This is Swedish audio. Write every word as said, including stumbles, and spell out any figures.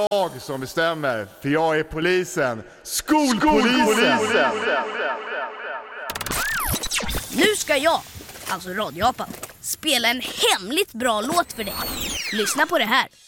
jag som bestämmer, för jag är polisen. Skolpolisen! Skolpolisen. Nu ska jag, alltså radioapan, spela en hemligt bra låt för dig. Lyssna på det här.